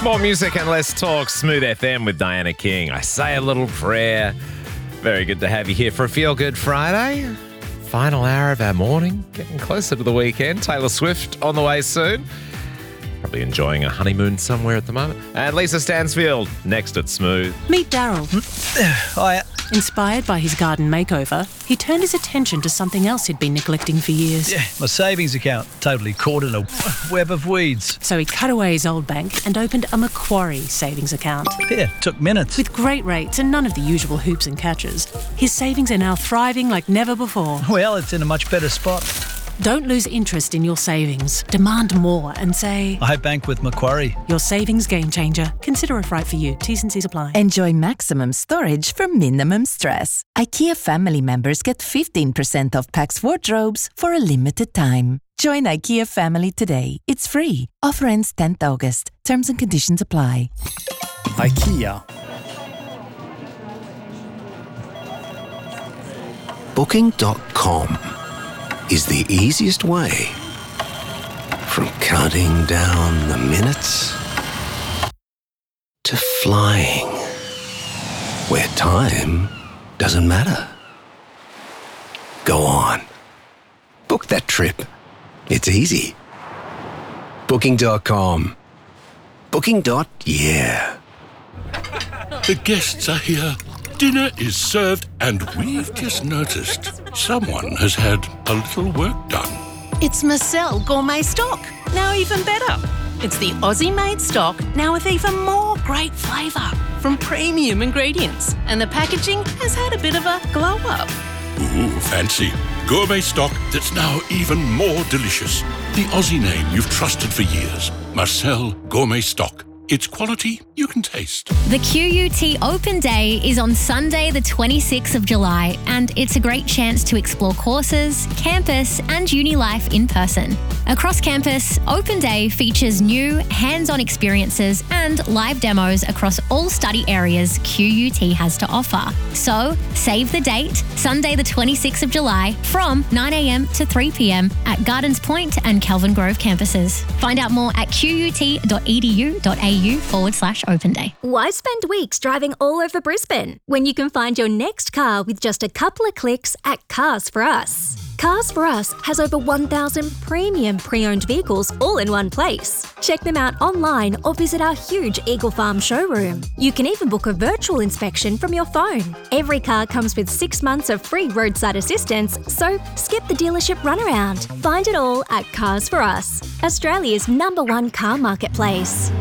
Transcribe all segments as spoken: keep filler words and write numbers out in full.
More music and less talk. Smooth F M with Diana King. I say a little prayer. Very good to have you here for a Feel Good Friday. Final hour of our morning. Getting closer to the weekend. Taylor Swift on the way soon. Probably enjoying a honeymoon somewhere at the moment. And Lisa Stansfield next at Smooth. Meet Daryl. Hi. Inspired by his garden makeover, he turned his attention to something else he'd been neglecting for years. Yeah, my savings account, totally caught in a web of weeds. So he cut away his old bank and opened a Macquarie savings account. Yeah, took minutes. With great rates and none of the usual hoops and catches, his savings are now thriving like never before. Well, it's in a much better spot. Don't lose interest in your savings. Demand more and say, I bank with Macquarie. Your savings game changer. Consider if right for you. T's and C's apply. Enjoy maximum storage for minimum stress. IKEA family members get fifteen percent off Pax wardrobes for a limited time. Join IKEA family today. It's free. Offer ends tenth August. Terms and conditions apply. IKEA. Booking dot com is the easiest way from counting down the minutes to flying where time doesn't matter. Go on. Book that trip. It's easy. Booking dot com. Booking. Dot, yeah. The guests are here. Dinner is served, and we've just noticed someone has had a little work done. It's Marcel Gourmet Stock, now even better. It's the Aussie-made stock, now with even more great flavour from premium ingredients. And the packaging has had a bit of a glow-up. Ooh, fancy. Gourmet stock that's now even more delicious. The Aussie name you've trusted for years. Marcel Gourmet Stock. It's quality you can taste. The Q U T Open Day is on Sunday the twenty-sixth of July, and it's a great chance to explore courses, campus and uni life in person. Across campus, Open Day features new hands-on experiences and live demos across all study areas Q U T has to offer. So save the date, Sunday the twenty-sixth of July from nine a.m. to three p.m. at Gardens Point and Kelvin Grove campuses. Find out more at qut.edu.au forward slash open day. Why spend weeks driving all over Brisbane when you can find your next car with just a couple of clicks at Cars for Us? Cars for Us has over one thousand premium pre-owned vehicles all in one place. Check them out online or visit our huge Eagle Farm showroom. You can even book a virtual inspection from your phone. Every car comes with six months of free roadside assistance, so skip the dealership runaround. Find it all at Cars for Us, Australia's number one car marketplace.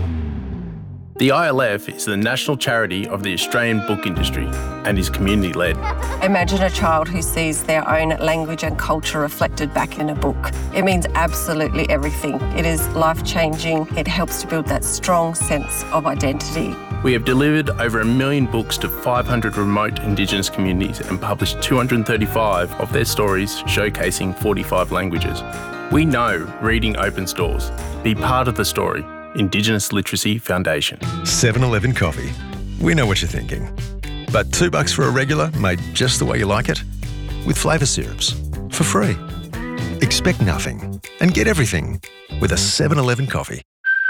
The I L F is the national charity of the Australian book industry and is community-led. Imagine a child who sees their own language and culture reflected back in a book. It means absolutely everything. It is life-changing. It helps to build that strong sense of identity. We have delivered over a million books to five hundred remote Indigenous communities and published two hundred thirty-five of their stories showcasing forty-five languages. We know reading opens doors. Be part of the story. Indigenous Literacy Foundation. seven eleven coffee. We know what you're thinking. But two bucks for a regular made just the way you like it? With flavour syrups. For free. Expect nothing and get everything with a seven eleven coffee.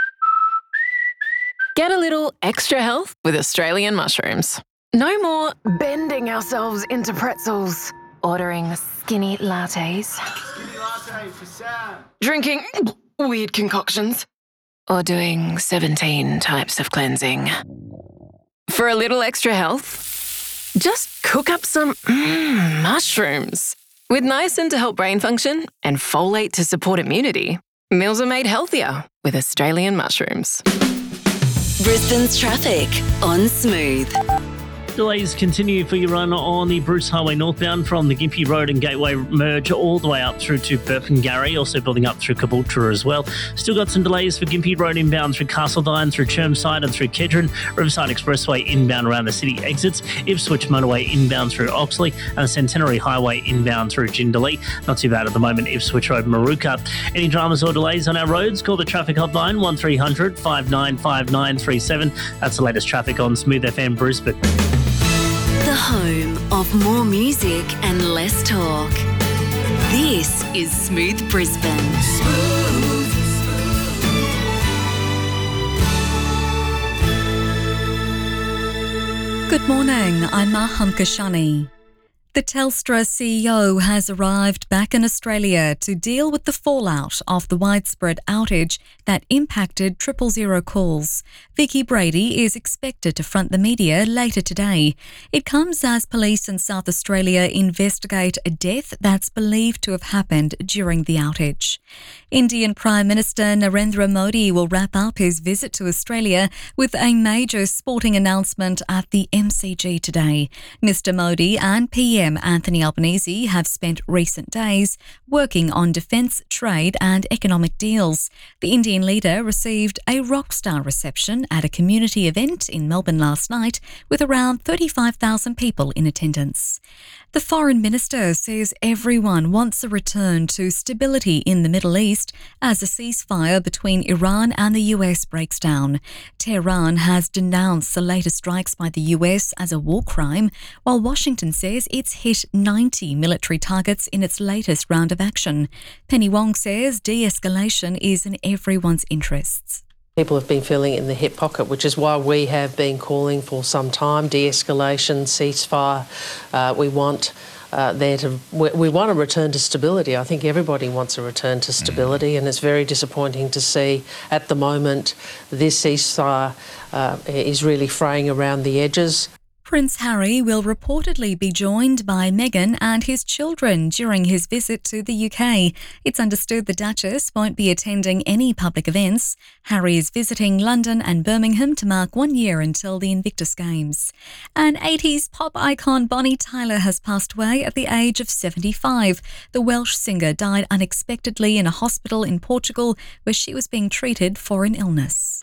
Get a little extra health with Australian mushrooms. No more bending ourselves into pretzels. Ordering skinny lattes. Skinny latte for Sam. Drinking weird concoctions. Or doing seventeen types of cleansing. For a little extra health, just cook up some mm, mushrooms. With niacin to help brain function and folate to support immunity, meals are made healthier with Australian mushrooms. Brisbane's traffic on Smooth. Delays continue for your run on the Bruce Highway northbound from the Gympie Road and Gateway merge all the way up through to Burpengary, also building up through Caboolture as well. Still got some delays for Gympie Road inbound through Castledine, through Chermside and through Kedron, Riverside Expressway inbound around the city exits, Ipswich Motorway inbound through Oxley, and the Centenary Highway inbound through Jindalee. Not too bad at the moment, Ipswich Road, Maruka. Any dramas or delays on our roads, call the traffic hotline one three hundred, five nine five nine three seven. That's the latest traffic on Smooth F M Brisbane. The home of more music and less talk. This is Smooth Brisbane. Smooth. Good morning, I'm Maham Kashani. The Telstra C E O has arrived back in Australia to deal with the fallout of the widespread outage that impacted triple zero calls. Vicky Brady is expected to front the media later today. It comes as police in South Australia investigate a death that's believed to have happened during the outage. Indian Prime Minister Narendra Modi will wrap up his visit to Australia with a major sporting announcement at the M C G today. Mister Modi and P M Anthony Albanese have spent recent days working on defence, trade and economic deals. The Indian leader received a rockstar reception at a community event in Melbourne last night with around thirty-five thousand people in attendance. The Foreign Minister says everyone wants a return to stability in the Middle East as a ceasefire between Iran and the U S breaks down. Tehran has denounced the latest strikes by the U S as a war crime, while Washington says it's hit ninety military targets in its latest round of action. Penny Wong says de-escalation is in everyone's interests. People have been feeling it in the hip pocket, which is why we have been calling for some time, de-escalation, ceasefire. Uh, we want uh, there to we, we want a return to stability. I think everybody wants a return to stability, mm. and it's very disappointing to see at the moment this ceasefire uh, is really fraying around the edges. Prince Harry will reportedly be joined by Meghan and his children during his visit to the U K. It's understood the Duchess won't be attending any public events. Harry is visiting London and Birmingham to mark one year until the Invictus Games. And eighties pop icon Bonnie Tyler has passed away at the age of seventy-five. The Welsh singer died unexpectedly in a hospital in Portugal where she was being treated for an illness.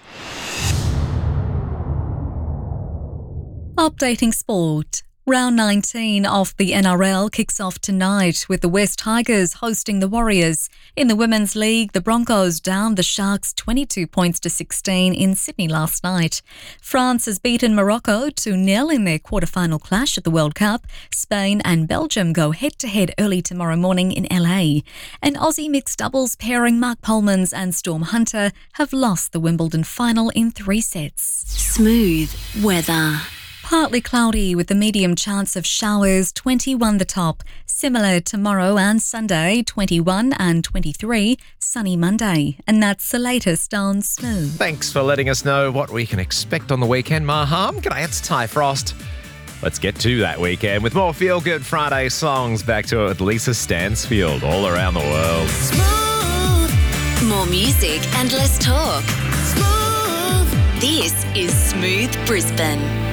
Updating sport. Round nineteen of the N R L kicks off tonight with the West Tigers hosting the Warriors. In the Women's League, the Broncos downed the Sharks twenty-two points to sixteen in Sydney last night. France has beaten Morocco two nil in their quarter-final clash at the World Cup. Spain and Belgium go head-to-head early tomorrow morning in L A. An Aussie mixed doubles pairing Mark Polmans and Storm Hunter have lost the Wimbledon final in three sets. Smooth weather. Partly cloudy with a medium chance of showers, twenty-one the top. Similar tomorrow and Sunday, twenty-one and twenty-three. Sunny Monday. And that's the latest on Smooth. Thanks for letting us know what we can expect on the weekend, Maham. G'day, it's Ty Frost. Let's get to that weekend with more Feel Good Friday songs. Back to it with Lisa Stansfield all around the world. Smooth. More music and less talk. Smooth. This is Smooth Brisbane.